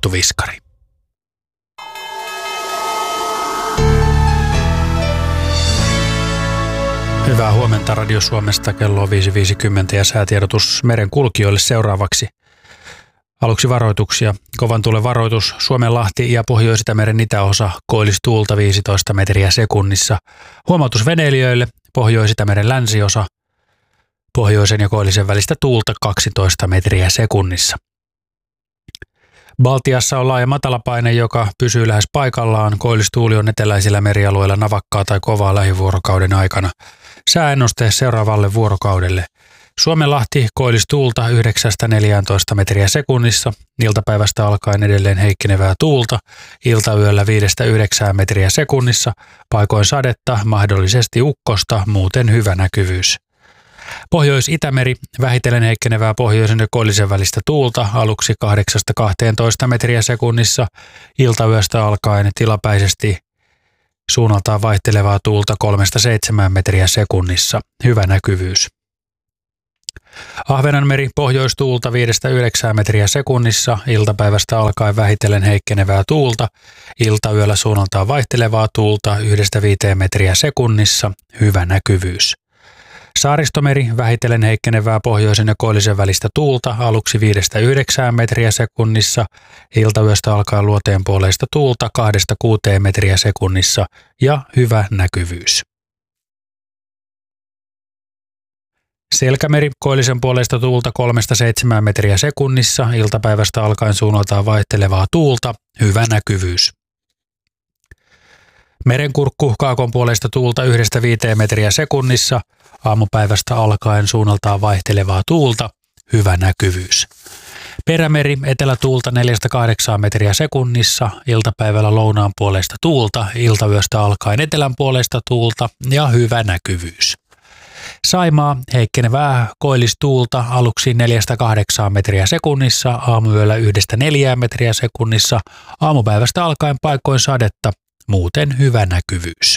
Viskari. Hyvää huomenta Radio Suomesta, kello on 5.50 ja säätiedotus meren kulkijoille seuraavaksi. Aluksi varoituksia. Kovan tuulen varoitus Suomenlahti ja Pohjois-Itämeren itäosa, koillistuulta 15 metriä sekunnissa. Huomautus veneilijöille Pohjois-Itämeren länsiosa, pohjoisen ja koillisen välistä tuulta 12 metriä sekunnissa. Baltiassa on laaja matalapaine, joka pysyy lähes paikallaan. Koillistuuli on eteläisillä merialueilla navakkaa tai kovaa lähivuorokauden aikana. Sääennuste seuraavalle vuorokaudelle. Suomenlahti koillistuulta 9–14 metriä sekunnissa. Iltapäivästä alkaen edelleen heikkenevää tuulta. Iltayöllä 5–9 metriä sekunnissa. Paikoin sadetta, mahdollisesti ukkosta, muuten hyvä näkyvyys. Pohjois-Itämeri, vähitellen heikkenevää pohjoisen ja koillisen välistä tuulta, aluksi 8–12 metriä sekunnissa, iltayöstä alkaen tilapäisesti suunnaltaan vaihtelevaa tuulta 3–7 metriä sekunnissa, hyvä näkyvyys. Ahvenanmeri, pohjoistuulta 5–9 metriä sekunnissa, iltapäivästä alkaen vähitellen heikkenevää tuulta, iltayöllä suunnaltaan vaihtelevaa tuulta 1–5 metriä sekunnissa, hyvä näkyvyys. Saaristomeri, vähitellen heikkenevää pohjoisen ja koillisen välistä tuulta, aluksi 5–9 metriä sekunnissa, iltayöstä alkaen luoteenpuoleista tuulta 2–6 metriä sekunnissa ja hyvä näkyvyys. Selkämeri, koillisen puoleista tuulta 3–7 metriä sekunnissa, iltapäivästä alkaen suunnaltaan vaihtelevaa tuulta, hyvä näkyvyys. Merenkurkku, kaakon puoleista tuulta 1–5 metriä sekunnissa, aamupäivästä alkaen suunnaltaan vaihtelevaa tuulta, hyvä näkyvyys. Perämeri, etelätuulta 4–8 metriä sekunnissa, iltapäivällä lounaan puoleista tuulta, iltayöstä alkaen etelän puoleista tuulta ja hyvä näkyvyys. Saimaa, heikkenevää koillistuulta, aluksi 4–8 metriä sekunnissa, aamuyöllä 1–4 metriä sekunnissa, aamupäivästä alkaen paikoin sadetta, muuten hyvä näkyvyys.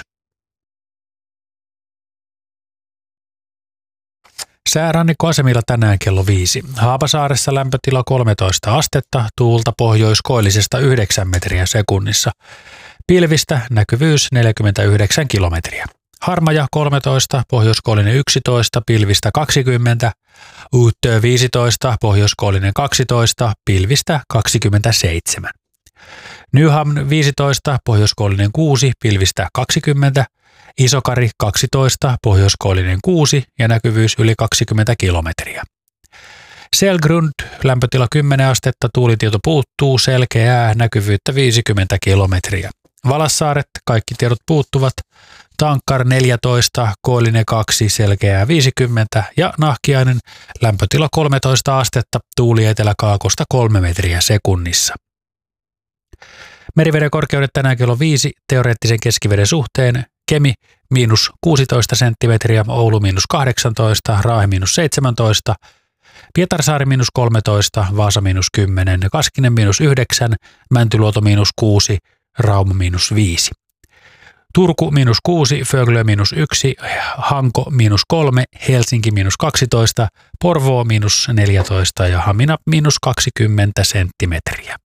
Säärannikkoasemilla tänään kello 5. Haapasaaressa lämpötila 13 astetta, tuulta pohjoiskoillisesta 9 metriä sekunnissa. Pilvistä näkyvyys 49 kilometriä. Harmaja 13, pohjoiskoillinen 11, pilvistä 20. Uuttöö 15, pohjoiskoillinen 12, pilvistä 27. Nyhamn 15, pohjoiskoillinen 6, pilvistä 20. Isokari 12, pohjoiskoillinen 6 ja näkyvyys yli 20 kilometriä. Selgrund, lämpötila 10 astetta, tuulitieto puuttuu, selkeää, näkyvyyttä 50 kilometriä. Valassaaret, kaikki tiedot puuttuvat. Tankkar 14, koillinen 2, selkeää 50 ja Nahkiainen, lämpötila 13 astetta, tuuli eteläkaakosta 3 metriä sekunnissa. Meriveden korkeudet tänään kello 5 teoreettisen keskiveden suhteen. Kemi -16 senttimetriä, Oulu -18, Raahe -17, Pietarsaari -13, Vaasa -10, Kaskinen -9, Mäntyluoto -6, Rauma -5. Turku -6, Föglö -1, Hanko -3, Helsinki -12, Porvoo -14 ja Hamina -20 senttimetriä.